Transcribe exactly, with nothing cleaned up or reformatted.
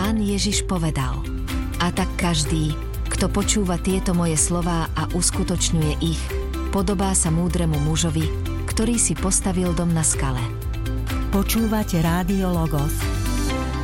Pán Ježiš povedal: A tak každý, kto počúva tieto moje slová a uskutočňuje ich, podobá sa múdremu mužovi, ktorý si postavil dom na skale. Počúvate Rádio Logos.